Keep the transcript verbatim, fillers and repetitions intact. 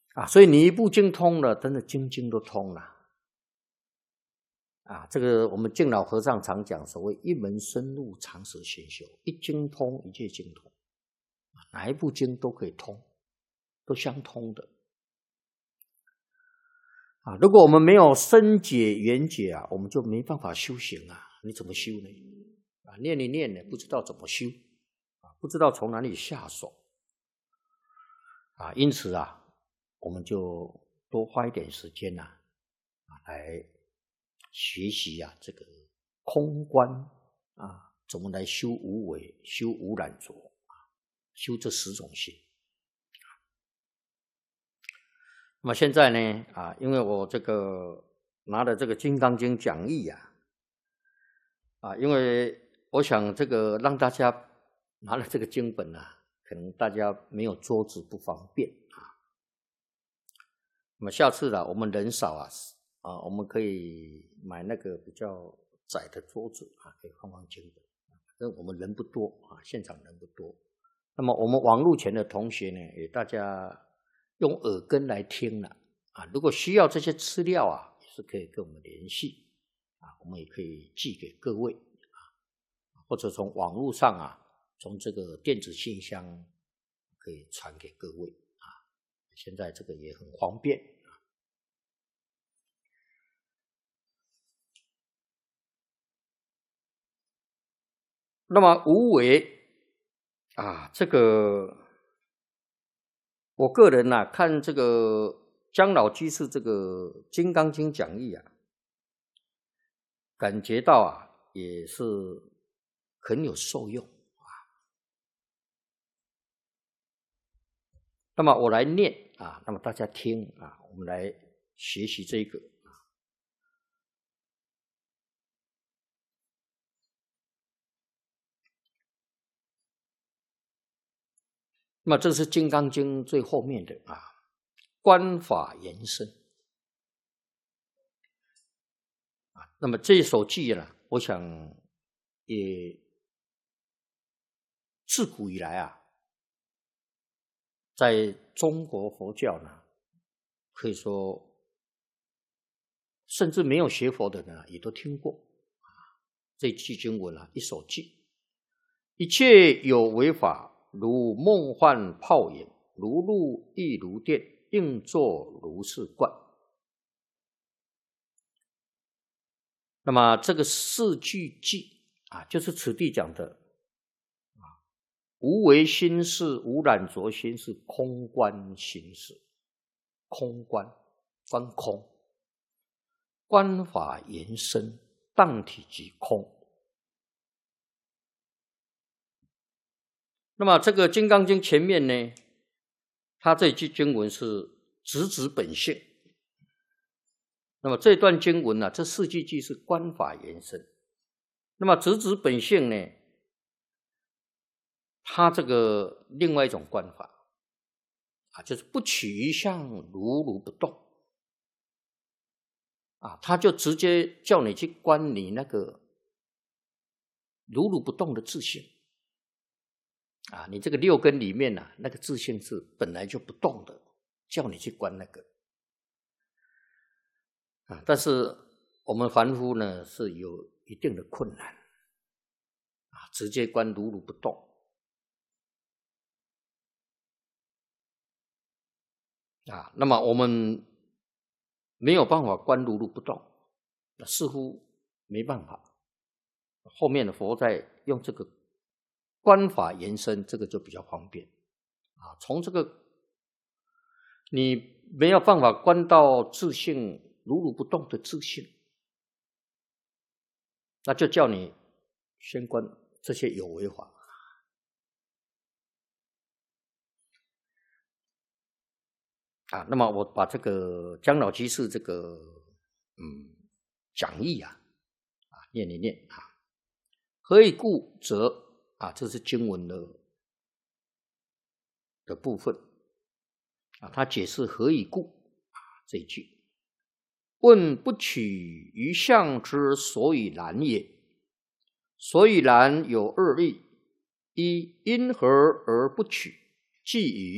啊，所以你一部经通了，真的经经都通了。啊，这个我们敬老和尚常讲，所谓一门深入，长时熏修，一经通，一切经通，哪一部经都可以通，都相通的。啊，如果我们没有深解圆解啊，我们就没办法修行啊。你怎么修呢？啊，念一念呢，不知道怎么修，啊，不知道从哪里下手。啊，因此啊，我们就多花一点时间呐、啊，啊，来学习啊这个空观啊，怎么来修无为、修无染着啊，修这十种心。那么现在呢，啊，因为我这个拿了这个《金刚经》讲义啊，啊，因为我想这个让大家拿了这个经本啊，可能大家没有桌子不方便啊。那么下次啊，我们人少啊，啊，我们可以买那个比较窄的桌子啊，可以放放经本。因为我们人不多啊，现场人不多。那么我们网络前的同学呢，也大家用耳根来听了啊。如果需要这些资料啊，也是可以跟我们联系啊，我们也可以寄给各位啊，或者从网络上啊，从这个电子信箱可以传给各位啊。现在这个也很方便啊。那么无为啊，这个我个人啊，看这个姜老居士这个《金刚经》讲义啊，感觉到啊，也是很有受用啊。那么我来念啊，那么大家听啊，我们来学习这个。那么这是《金刚经》最后面的啊，观法延伸啊。那么这一首偈呢，我想也自古以来啊，在中国佛教呢，可以说甚至没有学佛的人啊，也都听过啊。这句经文啊，一首偈：一切有为法，如梦幻泡影，如露亦如电，应作如是观。那么这个四句偈啊，就是此地讲的啊，无为心是，无染着心是，空观心是。空观，观空，观法延伸，当体即空。那么这个《金刚经》前面呢，它这句经文是直指本性。那么这段经文呢、啊，这四句偈是观法延伸。那么直指本性呢，它这个另外一种观法啊，就是不取一相，如如不动啊，他就直接叫你去观你那个如如不动的自性。啊，你这个六根里面啊，那个自性是本来就不动的，叫你去观那个啊。但是我们凡夫呢是有一定的困难啊，直接观如如不动啊。那么我们没有办法观如如不动，似乎没办法。后面的佛在用这个观法延伸，这个就比较方便啊。从这个你没有办法观到自性如如不动的自性，那就叫你先观这些有为法啊。那么我把这个姜老居士这个嗯讲义啊啊念一念啊。何以故则啊，这是经文的的部分啊，他解释何以故啊这一句。问不取于相之所以然也。所以然有二义：一因何而不取，即以